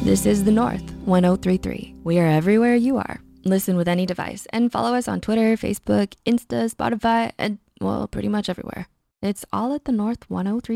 This is The North 1033. We are everywhere you are. Listen with any device and follow us on Twitter, Facebook, Insta, Spotify, and well, pretty much everywhere. It's all at The North 1033.